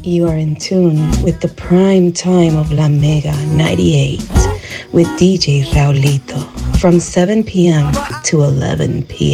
You are in tune with the prime time of La Mega 98 with DJ Raulito from 7 p.m. to 11 p.m.